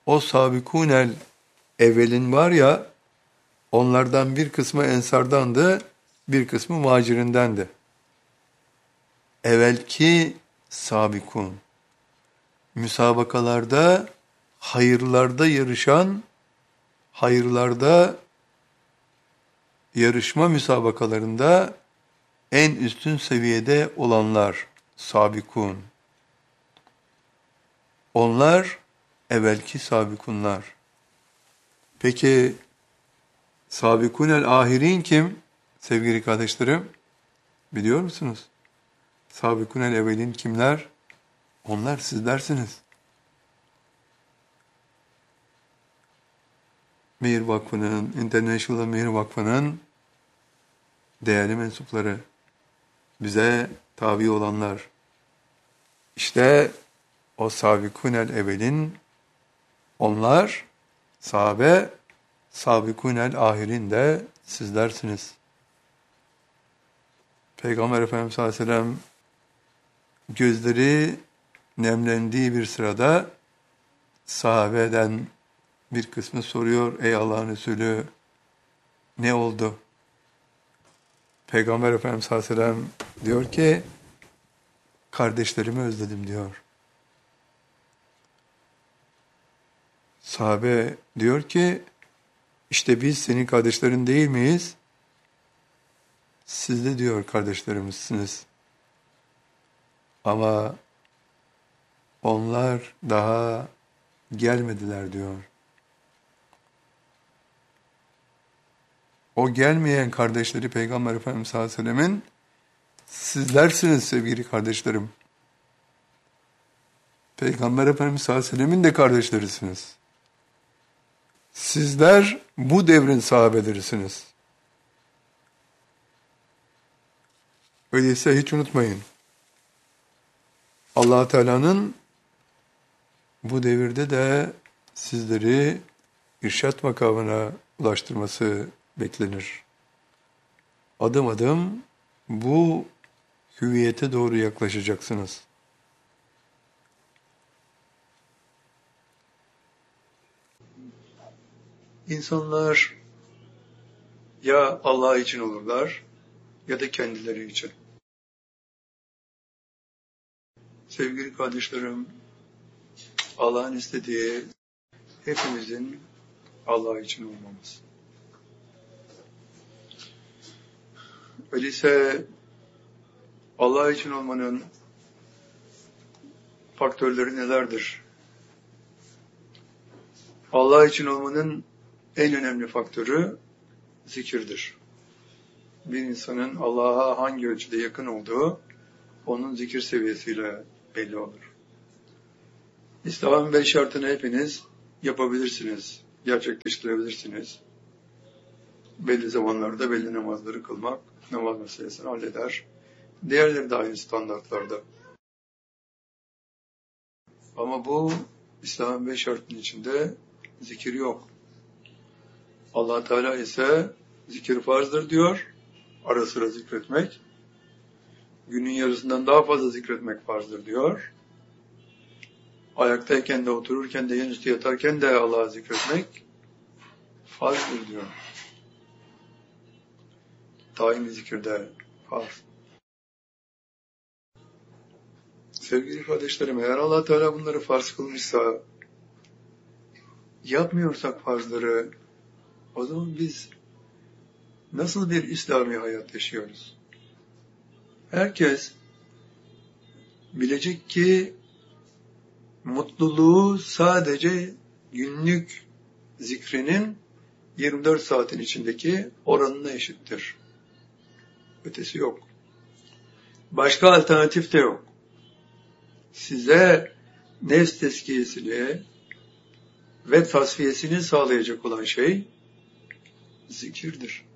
O sabikunel evvelin var ya, onlardan bir kısmı ensardandı, bir kısmı muhacirindendi. Evvelki sabikun, müsabakalarda, hayırlarda yarışan, hayırlarda yarışma müsabakalarında en üstün seviyede olanlar, sabikun. Onlar evvelki sabikunlar. Peki sabikunel ahirin kim? Sevgili kardeşlerim, biliyor musunuz? Sabikunel evvelin kimler? Onlar sizlersiniz. Mihir Vakfı'nın, International Mihir Vakfı'nın değerli mensupları, bize tabi olanlar. İşte o sabikunel evvelin, onlar sahabe, sabikunel ahirin de sizlersiniz. Peygamber Efendimiz sallallahu aleyhi ve sellem gözleri nemlendiği bir sırada sahabeden bir kısmı soruyor, ey Allah'ın Resulü ne oldu? Peygamber Efendimiz sallallahu aleyhi ve sellem diyor ki, kardeşlerimi özledim diyor. Sahabe diyor ki, işte biz senin kardeşlerin değil miyiz? Siz de diyor kardeşlerimizsiniz. Ama onlar daha gelmediler diyor. O gelmeyen kardeşleri Peygamber Efendimiz sallallahu aleyhi ve sellemin sizlersiniz sevgili kardeşlerim. Peygamber Efendimiz sallallahu aleyhi ve sellemin de kardeşlerisiniz. Sizler bu devrin sahabelerisiniz. Öyleyse hiç unutmayın. Allah Teala'nın bu devirde de sizleri irşat makamına ulaştırması beklenir. Adım adım bu hüviyete doğru yaklaşacaksınız. İnsanlar ya Allah için olurlar ya da kendileri için. Sevgili kardeşlerim, Allah'ın istediği hepimizin Allah için olmamız. Öyleyse Allah için olmanın faktörleri nelerdir? Allah için olmanın en önemli faktörü zikirdir. Bir insanın Allah'a hangi ölçüde yakın olduğu onun zikir seviyesiyle belli olur. İslam'ın 5 şartını hepiniz yapabilirsiniz, gerçekleştirebilirsiniz. Belli zamanlarda belli namazları kılmak namaz meselesini halleder. Diğerleri de aynı standartlarda. Ama bu İslam'ın 5 şartının içinde zikir yok. Allah Teala ise zikir farzdır diyor. Ara sıra zikretmek. Günün yarısından daha fazla zikretmek farzdır diyor. Ayaktayken de otururken de yanüstü yatarken de Allah'ı zikretmek farzdır diyor. Daimi zikirde farz. Sevgili kardeşlerim, eğer Allah Teala bunları farz kılmışsa, yapmıyorsak farzları, o zaman biz nasıl bir İslami hayat yaşıyoruz? Herkes bilecek ki mutluluğu sadece günlük zikrinin 24 saatin içindeki oranına eşittir. Ötesi yok. Başka alternatif de yok. Size nefs tezkiyesini ve tasfiyesini sağlayacak olan şey zikirdir.